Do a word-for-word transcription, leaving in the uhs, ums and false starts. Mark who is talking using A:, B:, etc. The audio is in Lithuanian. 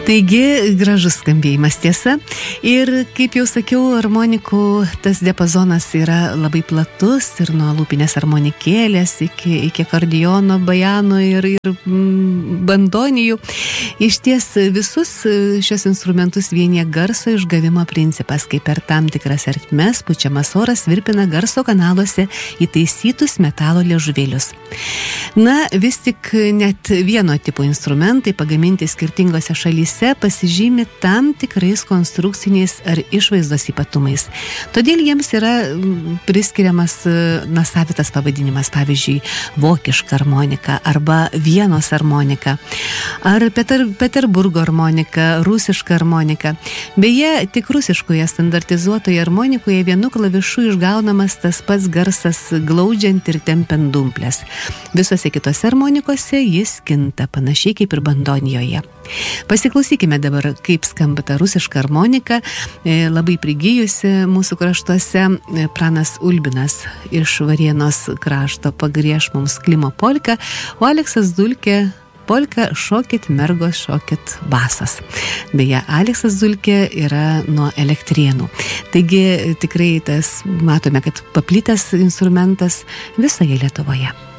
A: Taigi, gražus skambėjimas, tiesa. Ir, kaip jau sakiau, armonikų tas diapazonas yra labai platus ir nuo lūpinės armonikėlės iki, iki akordeono, bajano ir, ir mm, bandonijų. Iš ties visus šios instrumentus vienyje garso išgavimo principas, kai per tam tikras ertmes pučiamas oras virpina garso kanaluose įtaisytus metalo liežuvėlius. Na, vis tik net vieno tipo instrumentai pagaminti skirtingose šalyse pasižymi tam tikrais konstrukciniais ar išvaizdos ypatumais. Todėl jiems yra priskiriamas na, savitas pavadinimas, pavyzdžiui, vokiška armonika arba Vienos armonika, ar Peter, Peterburgo armonika, rusiška armonika. Beje, tik rusiškoje standartizuotoje armonikoje vienu klavišu išgaunamas tas pats garsas glaudžiant ir tempiant dumplės. Visose kitose armonikose jis kinta, panašiai kaip ir bandonijoje. Pasiklausykime dabar, kaip skamba ta rusiška armonika, labai prigijusi mūsų kraštuose. Pranas Ulbinas iš Varėnos krašto pagrieš mums Klimo polką, o Aleksas Dulkė polka Šokit mergos, šokit basas. Beje, Aleksas Dulkė yra nuo Elektrėnų. Taigi tikrai tas, matome, kad paplitęs instrumentas visoje Lietuvoje.